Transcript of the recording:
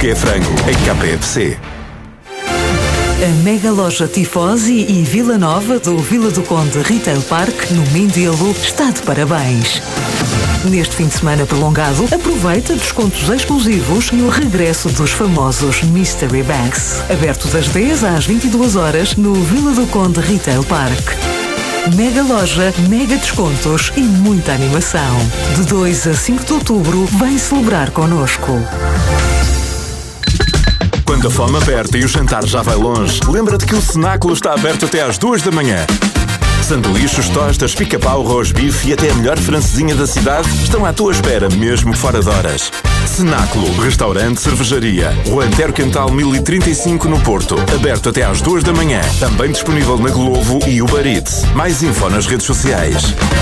porque é frango em KFC. A mega loja Tifosi e Vila Nova do Vila do Conde Retail Park, no Mindelo, está de parabéns. Neste fim de semana prolongado, aproveita descontos exclusivos no regresso dos famosos Mystery Bags. Aberto das 10 às 22 horas no Vila do Conde Retail Park. Mega loja, mega descontos e muita animação. De 2 a 5 de outubro, vem celebrar connosco. Quando a fome aperta e o jantar já vai longe, lembra-te que o Cenáculo está aberto até às 2 da manhã. Sanduíches, tostas, pica-pau, roast-beef e até a melhor francesinha da cidade estão à tua espera, mesmo fora de horas. Cenáculo, restaurante, cervejaria, Rua Antero Cantal 1035 no Porto. Aberto até às 2 da manhã. Também disponível na Glovo e Uber Eats. Mais info nas redes sociais.